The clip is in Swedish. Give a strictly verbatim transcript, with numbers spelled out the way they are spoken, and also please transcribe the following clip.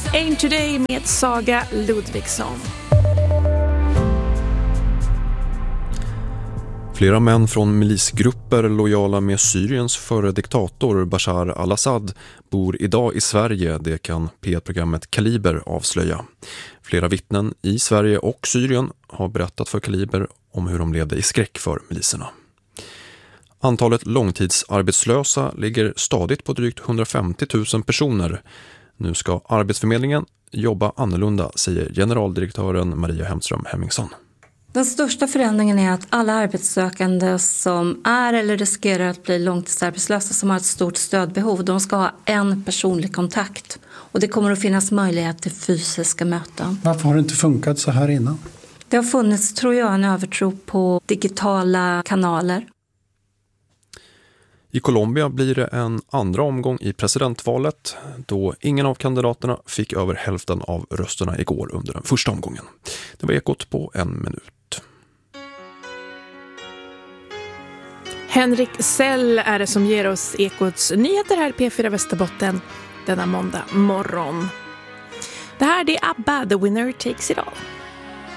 Ain't Today med Saga Ludvigsson. Flera män från milisgrupper lojala med Syriens före diktator Bashar al-Assad bor idag i Sverige, det kan P ett-programmet Kaliber avslöja. Flera vittnen i Sverige och Syrien har berättat för Kaliber om hur de levde i skräck för miliserna. Antalet långtidsarbetslösa ligger stadigt på drygt hundrafemtio tusen personer. Nu ska Arbetsförmedlingen jobba annorlunda, säger generaldirektören Maria Hemström Hemmingsson. Den största förändringen är att alla arbetssökande som är eller riskerar att bli långtidsarbetslösa som har ett stort stödbehov, de ska ha en personlig kontakt. Och det kommer att finnas möjlighet till fysiska möten. Varför har det inte funkat så här innan? Det har funnits, tror jag, en övertro på digitala kanaler. I Colombia blir det en andra omgång i presidentvalet då ingen av kandidaterna fick över hälften av rösterna igår under den första omgången. Det var Ekot på en minut. Henrik Sell är det som ger oss Ekots nyheter här i P fyra Västerbotten denna måndag morgon. Det här är ABBA, The Winner Takes It All.